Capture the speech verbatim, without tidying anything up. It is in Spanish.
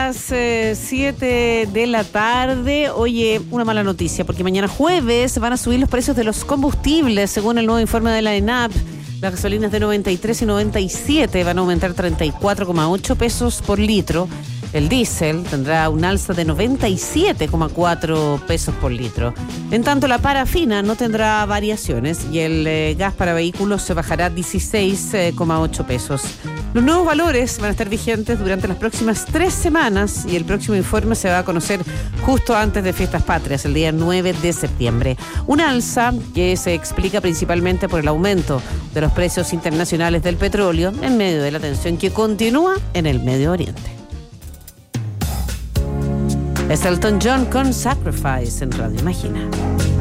las siete eh, de la tarde. Oye, una mala noticia, porque mañana jueves van a subir los precios de los combustibles, según el nuevo informe de la ENAP. Las gasolinas de noventa y tres y noventa y siete van a aumentar treinta y cuatro coma ocho pesos por litro. El diésel tendrá un alza de noventa y siete coma cuatro pesos por litro. En tanto, la parafina no tendrá variaciones y el eh, gas para vehículos se bajará dieciséis coma ocho pesos. Los nuevos valores van a estar vigentes durante las próximas tres semanas y el próximo informe se va a conocer justo antes de Fiestas Patrias, el día nueve de septiembre. Una alza que se explica principalmente por el aumento de los precios internacionales del petróleo en medio de la tensión que continúa en el Medio Oriente. Es Elton John con Sacrifice en Radio Imagina.